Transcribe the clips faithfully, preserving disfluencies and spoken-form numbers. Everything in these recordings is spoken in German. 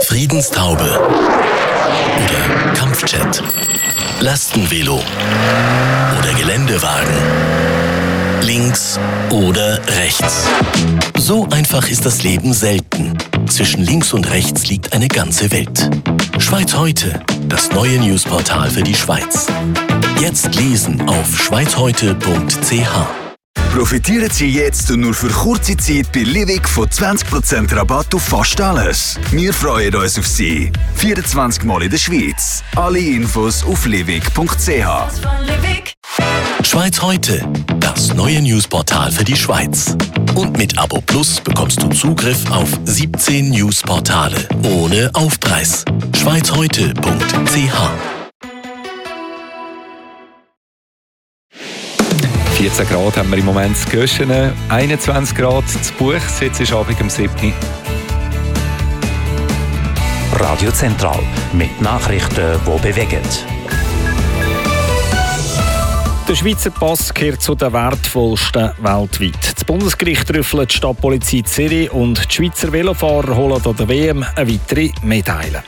Friedenstaube oder Kampfjet, Lastenvelo oder Geländewagen, links oder rechts. So einfach ist das Leben selten. Zwischen links und rechts liegt eine ganze Welt. Schweiz heute, das neue Newsportal für die Schweiz. Jetzt lesen auf schweizheute punkt c h. Profitieren Sie jetzt und nur für kurze Zeit bei Livig von zwanzig Prozent Rabatt auf fast alles. Wir freuen uns auf Sie. vierundzwanzig Mal in der Schweiz. Alle Infos auf livig punkt c h. Schweiz heute, das neue Newsportal für die Schweiz. Und mit Abo Plus bekommst du Zugriff auf siebzehn Newsportale ohne Aufpreis. schweizheute punkt c h. vierzehn Grad haben wir im Moment zu Göschen, einundzwanzig Grad zu Buch, jetzt ist Abend um sieben. Radio Zentral mit Nachrichten, die bewegen. Der Schweizer Pass gehört zu den wertvollsten weltweit. Das Bundesgericht rüffelt die Stadtpolizei Zürich und die Schweizer Velofahrer holen an der W M eine weitere Medaille.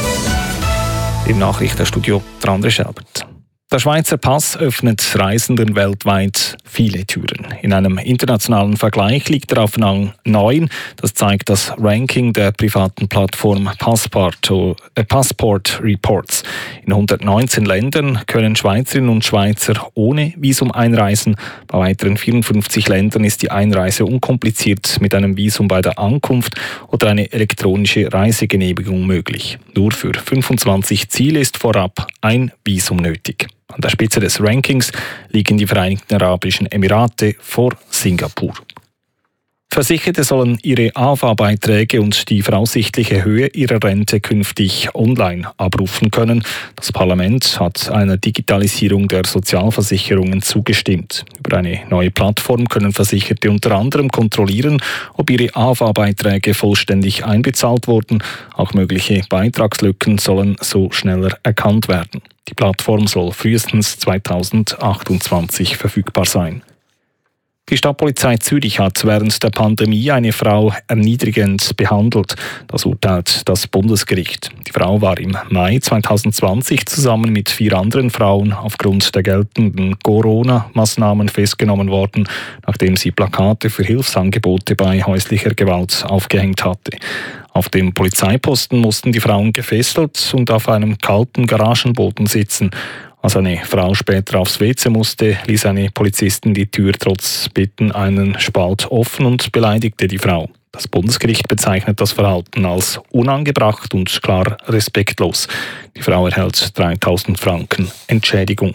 Im Nachrichtenstudio der André Schelbert. Der Schweizer Pass öffnet Reisenden weltweit viele Türen. In einem internationalen Vergleich liegt er auf Rang neun. Das zeigt das Ranking der privaten Plattform Passport, äh, Passport Reports. In hundertneunzehn Ländern können Schweizerinnen und Schweizer ohne Visum einreisen. Bei weiteren vierundfünfzig Ländern ist die Einreise unkompliziert mit einem Visum bei der Ankunft oder eine elektronische Reisegenehmigung möglich. Nur für fünfundzwanzig Ziele ist vorab ein Visum nötig. An der Spitze des Rankings liegen die Vereinigten Arabischen Emirate vor Singapur. Versicherte sollen ihre A V A-Beiträge und die voraussichtliche Höhe ihrer Rente künftig online abrufen können. Das Parlament hat einer Digitalisierung der Sozialversicherungen zugestimmt. Über eine neue Plattform können Versicherte unter anderem kontrollieren, ob ihre A V A-Beiträge vollständig einbezahlt wurden. Auch mögliche Beitragslücken sollen so schneller erkannt werden. Die Plattform soll frühestens zweitausendachtundzwanzig verfügbar sein. Die Stadtpolizei Zürich hat während der Pandemie eine Frau erniedrigend behandelt. Das urteilt das Bundesgericht. Die Frau war im Mai zweitausendzwanzig zusammen mit vier anderen Frauen aufgrund der geltenden Corona-Maßnahmen festgenommen worden, nachdem sie Plakate für Hilfsangebote bei häuslicher Gewalt aufgehängt hatte. Auf dem Polizeiposten mussten die Frauen gefesselt und auf einem kalten Garagenboden sitzen. Als eine Frau später aufs W C musste, ließ eine Polizistin die Tür trotz Bitten einen Spalt offen und beleidigte die Frau. Das Bundesgericht bezeichnet das Verhalten als unangebracht und klar respektlos. Die Frau erhält dreitausend Franken Entschädigung.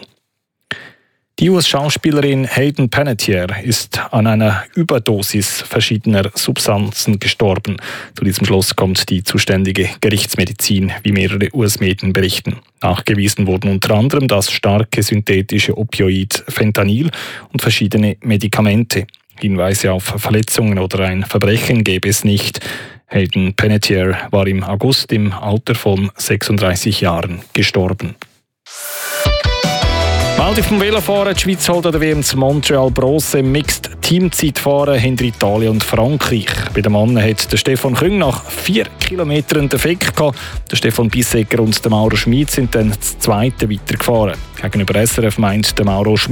Die U S-Schauspielerin Hayden Panettiere ist an einer Überdosis verschiedener Substanzen gestorben. Zu diesem Schluss kommt die zuständige Gerichtsmedizin, wie mehrere U S-Medien berichten. Nachgewiesen wurden unter anderem das starke synthetische Opioid Fentanyl und verschiedene Medikamente. Hinweise auf Verletzungen oder ein Verbrechen gäbe es nicht. Hayden Panettiere war im August im Alter von sechsunddreißig Jahren gestorben. Bald vom Velofahren. Die Schweiz holt an der W M zu Montreal Bronze im Mixed Teamzeitfahren hinter Italien und Frankreich. Bei den Männern hat der Stefan Küng nach vier Kilometern den Fick gehabt. Der Stefan Bissegger und der Mauro Schmid sind dann das Zweite weitergefahren. Gegenüber S R F meint der Mauro Schmid,